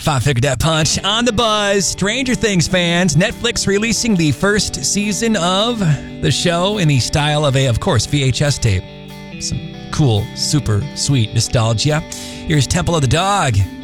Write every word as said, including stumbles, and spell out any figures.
Five Figure Death Punch on the buzz. Stranger Things fans, Netflix releasing the first season of the show in the style of a, of course, V H S tape. Some cool, super sweet nostalgia. Here's Temple of the Dog.